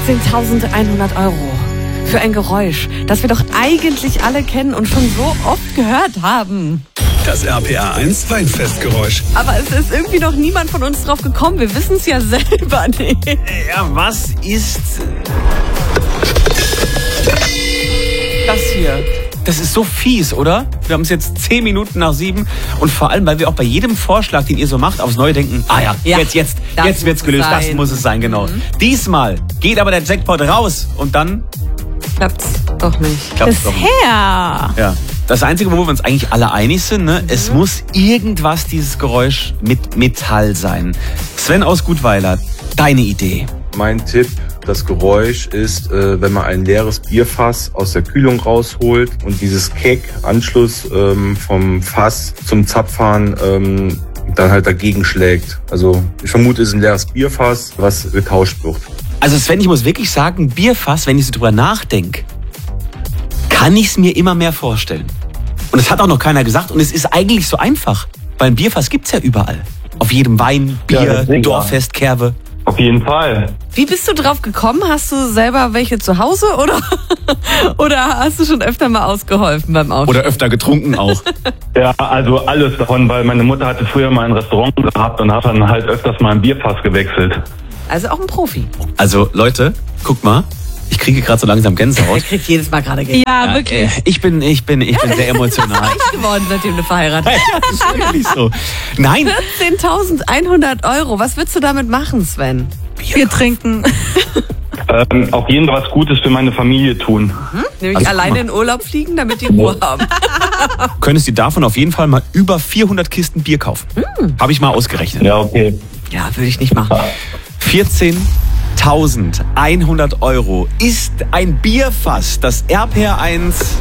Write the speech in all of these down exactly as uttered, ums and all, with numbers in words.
vierzehntausendeinhundert Euro für ein Geräusch, das wir doch eigentlich alle kennen und schon so oft gehört haben. Das R P R eins Weinfestgeräusch. Aber es ist irgendwie noch niemand von uns drauf gekommen. Wir wissen es ja selber nicht. Ja, was ist das hier? Das ist so fies, oder? Wir haben es jetzt zehn Minuten nach sieben und vor allem, weil wir auch bei jedem Vorschlag, den ihr so macht, aufs Neue denken, ah ja, Ja, jetzt, jetzt, das jetzt wird's muss gelöst, es das sein. muss es sein, genau. Mhm. Diesmal geht aber der Jackpot raus und dann Klappt's doch nicht. klappt's doch nicht. Bisher. Ja. Das Einzige, wo wir uns eigentlich alle einig sind, ne, mhm. es muss irgendwas, dieses Geräusch, mit Metall sein. Sven aus Gutweiler, deine Idee. Mein Tipp, das Geräusch ist, äh, wenn man ein leeres Bierfass aus der Kühlung rausholt und dieses Keck-Anschluss ähm, vom Fass zum Zapfhahn ähm, dann halt dagegen schlägt. Also ich vermute, es ist ein leeres Bierfass, was getauscht wird. Also Sven, ich muss wirklich sagen, Bierfass, wenn ich so drüber nachdenke, kann ich es mir immer mehr vorstellen. Und es hat auch noch keiner gesagt und es ist eigentlich so einfach, weil ein Bierfass gibt's ja überall. Auf jedem Wein, Bier, Ja, Dorffest, Kerwe. Auf jeden Fall. Wie bist du drauf gekommen? Hast du selber welche zu Hause oder, oder hast du schon öfter mal ausgeholfen beim Aufstehen? Oder öfter getrunken auch. Ja, also alles davon, weil meine Mutter hatte früher mal ein Restaurant gehabt und hat dann halt öfters mal ein Bierfass gewechselt. Also auch ein Profi. Also Leute, guckt mal, ich kriege gerade so langsam Er Gänsehaut. kriegt jedes Mal gerade Geld. Ja, wirklich. Äh, Ich bin, ich bin, ich bin sehr emotional. Reich geworden, seitdem du verheiratet bist. Ja, das ist wirklich so. Nein, vierzehntausendeinhundert Euro. Was würdest du damit machen, Sven? Bier trinken. Ähm, auf jeden Fall was Gutes für meine Familie tun. Nämlich Also, alleine guck mal. in Urlaub fliegen, damit die Ruhe haben. könntest du davon auf jeden Fall mal über vierhundert Kisten Bier kaufen. Habe ich mal ausgerechnet. Ja, okay. Ja, würde ich nicht machen. vierzehntausendeinhundert Euro ist ein Bierfass, das R P R eins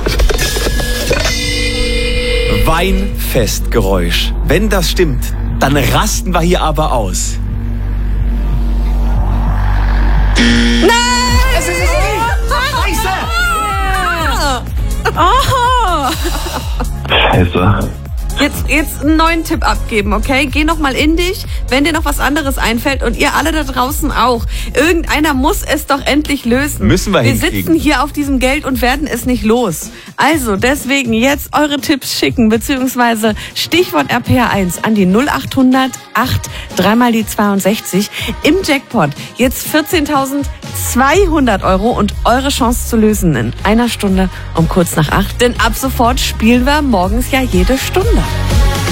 Weinfestgeräusch. Wenn das stimmt, dann rasten wir hier aber aus. Scheiße. Jetzt, jetzt einen neuen Tipp abgeben, okay? Geh noch mal in dich, wenn dir noch was anderes einfällt und ihr alle da draußen auch. Irgendeiner muss es doch endlich lösen. Müssen wir Wir hinkriegen. sitzen hier auf diesem Geld und werden es nicht los. Also deswegen jetzt eure Tipps schicken, beziehungsweise Stichwort R P R eins an die null achthundert acht dreimal die zweiundsechzig. Im Jackpot jetzt vierzehntausendzweihundert Euro und eure Chance zu lösen in einer Stunde um kurz nach acht. Denn ab sofort spielen wir morgens ja jede Stunde.